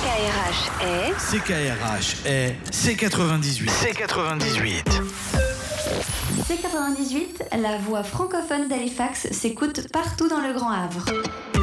CKRH est C98. C98. C98, la voix francophone d'Halifax s'écoute partout dans le Grand Havre.